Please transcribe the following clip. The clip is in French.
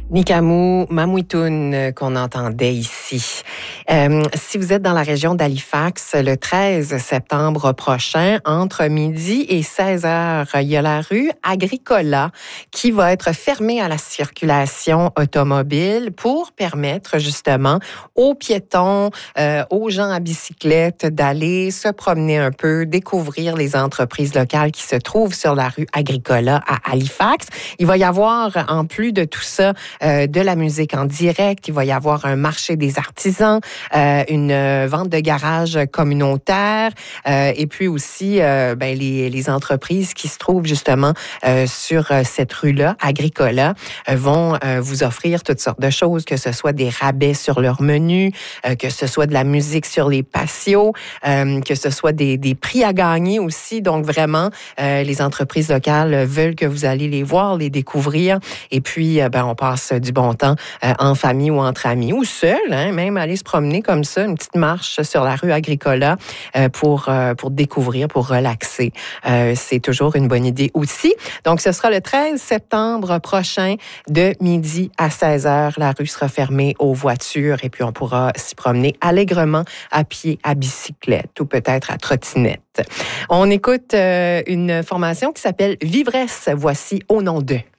Nikamou Mamouitoun qu'on entendait ici. Si vous êtes dans la région d'Halifax, le 13 septembre prochain, entre midi et 16 heures, il y a la rue Agricola qui va être fermée à la circulation automobile pour permettre justement aux piétons, aux gens à bicyclette d'aller se promener un peu, découvrir les entreprises locales qui se trouvent sur la rue Agricola à Halifax. Il va y avoir, en plus de tout ça, de la musique en direct. Il va y avoir un marché des artisans, une vente de garage communautaire et puis aussi les entreprises qui se trouvent justement sur cette rue-là, Agricola, vont vous offrir toutes sortes de choses, que ce soit des rabais sur leur menu, que ce soit de la musique sur les patios, que ce soit des prix à gagner aussi. Donc vraiment, les entreprises locales veulent que vous allez les voir, les découvrir. Et puis, on passe du bon temps en famille ou entre amis ou seul, même aller se promener comme ça, une petite marche sur la rue Agricola pour découvrir, pour relaxer. C'est toujours une bonne idée aussi. Donc, ce sera le 13 septembre prochain de midi à 16 heures. La rue sera fermée aux voitures et puis on pourra s'y promener allègrement à pied, à bicyclette ou peut-être à trottinette. On écoute une formation qui s'appelle Vivresse. Voici Au nom d'eux.